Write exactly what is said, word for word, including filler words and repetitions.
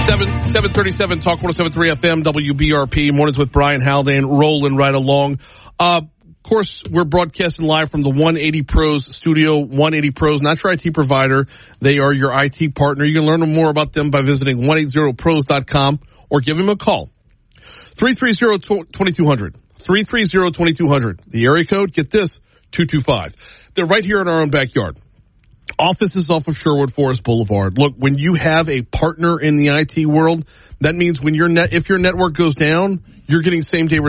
seven thirty-seven Talk one oh seven point three F M, W B R P. Mornings with Brian Haldane, rolling right along. Uh, of course, we're broadcasting live from the one eighty Pros studio. one eighty Pros, not your I T provider. They are your I T partner. You can learn more about them by visiting one eighty pros dot com or give them a call. three three zero, two two zero zero. three three zero, two two zero zero. The area code, get this, two two five. They're right here in our own backyard. Office is off of Sherwood Forest Boulevard. Look, when you have a partner in the I T world, that means when your net, if your network goes down, you're getting same day